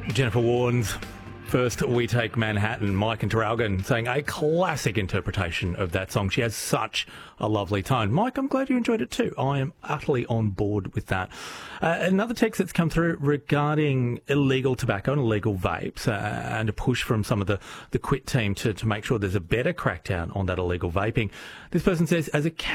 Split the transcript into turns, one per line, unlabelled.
Jennifer Warnes, First We Take Manhattan. Mike and Terralgan saying a classic interpretation of that song. She has such a lovely tone. Mike, I'm glad you enjoyed it too. I am utterly on board with that. Another text that's come through regarding illegal tobacco and illegal vapes and a push from some of the Quit team to make sure there's a better crackdown on that illegal vaping. This person says, as a